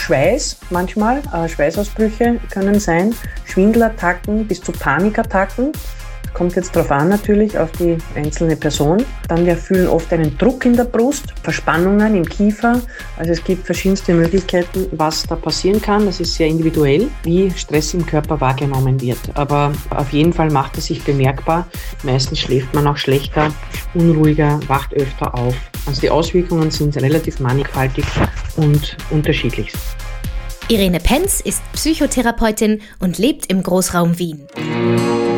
Schweiß manchmal, Schweißausbrüche können sein, Schwindelattacken bis zu Panikattacken. Kommt jetzt darauf an natürlich, auf die einzelne Person. Dann wir fühlen oft einen Druck in der Brust, Verspannungen im Kiefer. Also es gibt verschiedenste Möglichkeiten, was da passieren kann. Das ist sehr individuell, wie Stress im Körper wahrgenommen wird. Aber auf jeden Fall macht es sich bemerkbar. Meistens schläft man auch schlechter, unruhiger, wacht öfter auf. Also die Auswirkungen sind relativ mannigfaltig und unterschiedlich. Irene Penz ist Psychotherapeutin und lebt im Großraum Wien.